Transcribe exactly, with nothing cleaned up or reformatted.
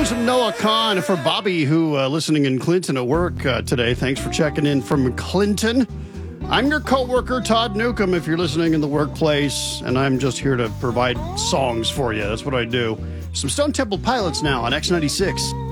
some Noah Kahn for Bobby, who uh, listening in Clinton at work uh, today. Thanks for checking in from Clinton. I'm your coworker, Todd Newcomb, if you're listening in the workplace, and I'm just here to provide songs for you. That's what I do. Some Stone Temple Pilots now on X ninety-six.